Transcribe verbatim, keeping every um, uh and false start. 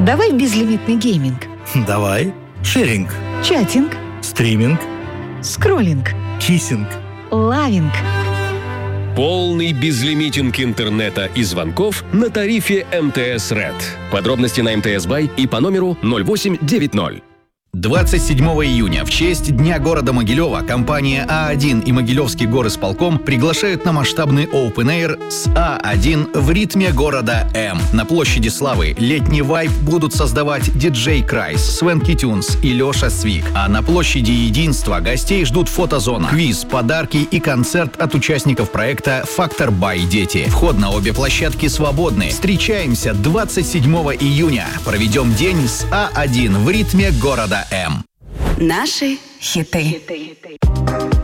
Давай безлимитный гейминг. Давай. Шеринг. Чатинг. Стриминг. Скроллинг. Киссинг. Лавинг. Полный безлимитинг интернета и звонков на тарифе эм тэ эс Red. Подробности на эм тэ эс Бай и по номеру ноль восемь девять ноль. двадцать седьмого июня в честь Дня города Могилева компания А один и Могилевский горисполком приглашают на масштабный Open Air с А один в ритме города М. На площади Славы летний вайб будут создавать диджей Крайс, Свенки Тюнс и Леша Свик. А на площади Единства гостей ждут фотозона, квиз, подарки и концерт от участников проекта «Фактор Бай Дети». Вход на обе площадки свободный. Встречаемся двадцать седьмого июня. Проведем день с А один в ритме города М. Наши хиты.